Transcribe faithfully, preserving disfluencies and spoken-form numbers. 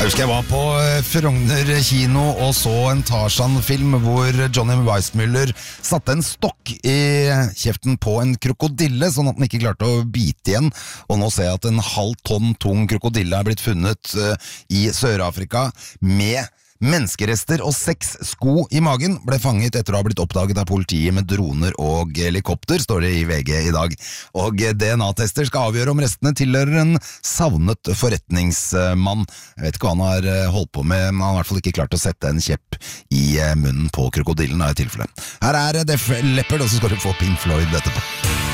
Jeg var på Frogner kino og så en Tarzan-film hvor Johnny Weissmuller satte en stokk i kjeften på en krokodille, sånn at den ikke klarte å bite igjen. Og nå ser jeg at en halv tonn tung krokodille er blitt funnet i Sør-Afrika med menneskerester og seks sko i magen. Ble fanget etter å ha blitt oppdaget av politiet med droner og helikopter, står det i V G i dag. Og D N A-tester skal avgjøre om restene tilhører en savnet forretningsmann. Jeg vet ikke hva han har holdt på med, men han har i hvert fall ikke klart å sette en kjepp i munnen på krokodillen i tilfelle. Her er Def Leppard, og så skal du få Pink Floyd etterpå.